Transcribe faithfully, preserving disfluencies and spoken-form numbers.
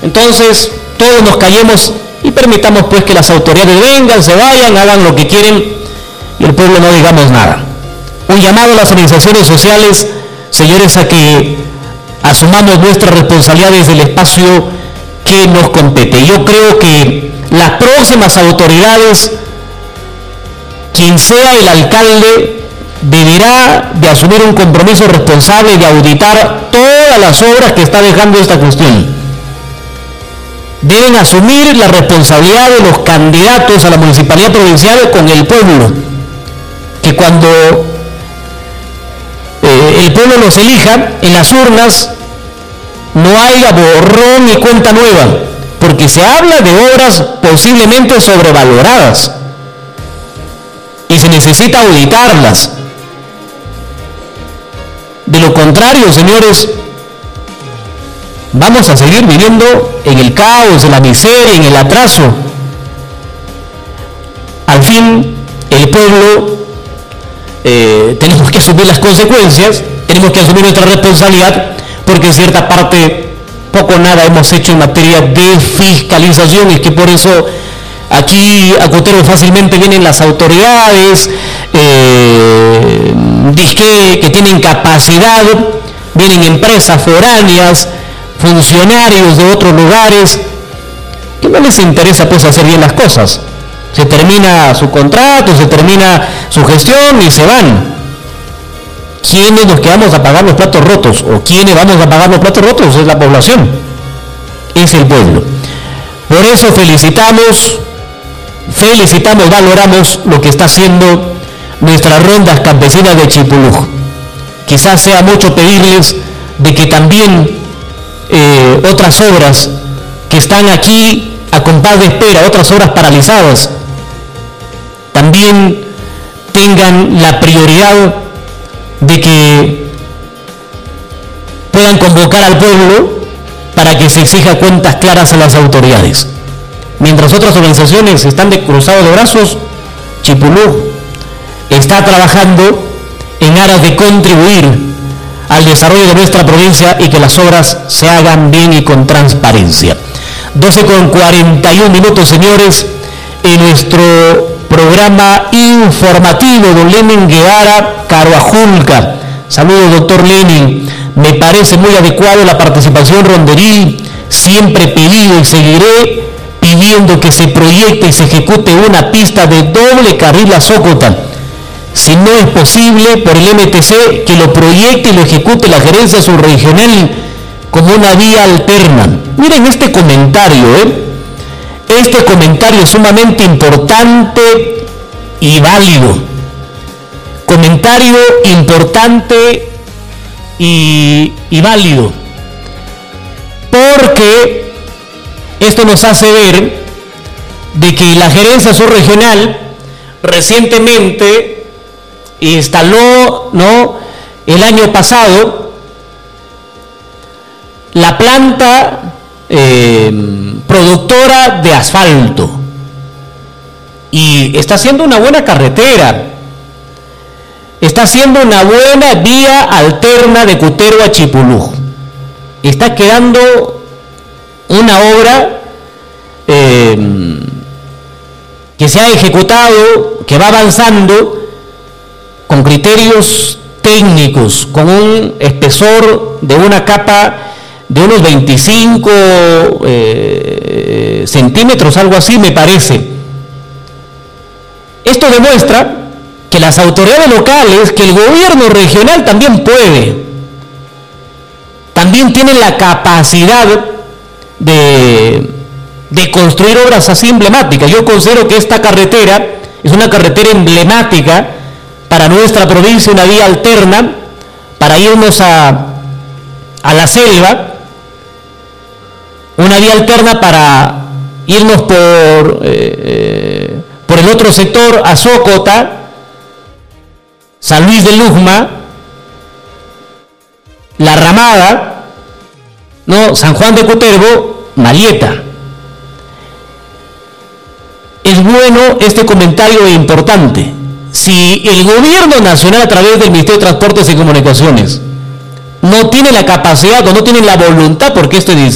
Entonces, todos nos callemos y permitamos pues que las autoridades vengan, se vayan, hagan lo que quieren y el pueblo no digamos nada. Un llamado a las organizaciones sociales, señores, a que asumamos nuestras responsabilidades del espacio que nos compete. Yo creo que las próximas autoridades, quien sea el alcalde, deberá de asumir un compromiso responsable de auditar todas las obras que está dejando esta cuestión. Deben asumir la responsabilidad de los candidatos a la municipalidad provincial con el pueblo, que cuando eh, el pueblo los elija en las urnas no haya borrón ni cuenta nueva, porque se habla de obras posiblemente sobrevaloradas y se necesita auditarlas. De lo contrario, señores, vamos a seguir viviendo en el caos, en la miseria, en el atraso. Al fin, el pueblo, eh, tenemos que asumir las consecuencias, tenemos que asumir nuestra responsabilidad, porque en cierta parte poco o nada hemos hecho en materia de fiscalización, y que por eso aquí a Cutero fácilmente vienen las autoridades, eh, disque que tienen capacidad, vienen empresas foráneas, funcionarios de otros lugares, que no les interesa pues hacer bien las cosas. Se termina su contrato, se termina su gestión y se van. ¿Quiénes nos quedamos a pagar los platos rotos? ¿O quiénes vamos a pagar los platos rotos? Es la población, es el pueblo. Por eso felicitamos, felicitamos, valoramos lo que está haciendo nuestras rondas campesinas de Chipulú. Quizás sea mucho pedirles de que también eh, otras obras que están aquí a compás de espera, otras obras paralizadas, también tengan la prioridad de que puedan convocar al pueblo para que se exija cuentas claras a las autoridades. Mientras otras organizaciones están de cruzados de brazos, Chipulú está trabajando en aras de contribuir al desarrollo de nuestra provincia y que las obras se hagan bien y con transparencia. doce con cuarenta y un minutos, señores, en nuestro programa informativo, don Lenin Guevara Caruajulca. Saludos, doctor Lenin. Me parece muy adecuado la participación ronderil. Siempre he pedido y seguiré pidiendo que se proyecte y se ejecute una pista de doble carril a Zócota. Si no es posible, por el M T C, que lo proyecte y lo ejecute la gerencia subregional como una vía alterna. Miren este comentario, ¿eh? Este comentario es sumamente importante y válido. Comentario importante y, y válido. Porque esto nos hace ver de que la gerencia subregional recientemente instaló, ¿no?, el año pasado la planta eh, productora de asfalto, y está haciendo una buena carretera, está haciendo una buena vía alterna de Cutero a Chipulú, está quedando una obra eh, que se ha ejecutado, que va avanzando con criterios técnicos, con un espesor de una capa de unos veinticinco eh, centímetros, algo así me parece. Esto demuestra que las autoridades locales, que el gobierno regional también puede, también tienen la capacidad de, de construir obras así emblemáticas. Yo considero que esta carretera es una carretera emblemática para nuestra provincia, una vía alterna para irnos a, a la selva, una vía alterna para irnos por, eh, por el otro sector a Zócota, San Luis de Lujma, La Ramada, ¿no?, San Juan de Cutervo, Marieta. Es bueno este comentario importante. Si el gobierno nacional, a través del Ministerio de Transportes y Comunicaciones, no tiene la capacidad o no tiene la voluntad, porque esto es